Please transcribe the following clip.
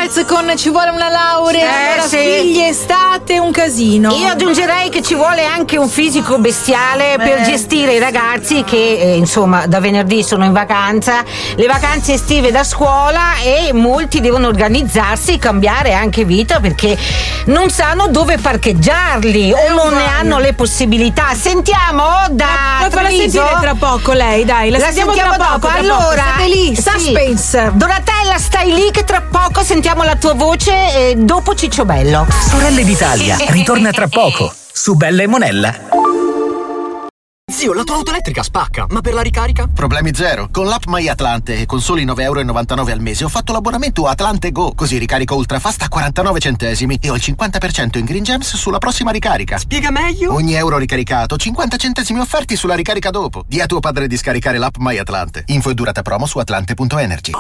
Lopez con Ci vuole una laurea, allora, sì. figli, estate, un casino. Io aggiungerei che ci vuole anche un fisico bestiale per gestire i ragazzi che insomma da venerdì sono in vacanza, le vacanze estive da scuola, e molti devono organizzarsi, cambiare anche vita perché non sanno dove parcheggiarli o non ne hanno le possibilità. Sentiamo da La farà Treviso? sentire tra poco lei, dai, la sentiamo tra poco. dopo. Tra Allora, poco. State lì, sì. suspense. Donatella, stai lì che tra poco sentiamo la tua voce dopo Cicciobello. Sorelle d'Italia ritorna tra poco su Bella e Monella. Zio, la tua auto elettrica spacca, ma per la ricarica? Problemi zero. Con l'app My Atlante e con soli 9,99 € al mese ho fatto l'abbonamento Atlante Go, così ricarico ultrafast a 49 centesimi e ho il 50% in Green Gems sulla prossima ricarica. Spiega meglio? Ogni euro ricaricato, 50 centesimi offerti sulla ricarica dopo. Di a tuo padre di scaricare l'app My Atlante. Info e durata promo su atlante.energy.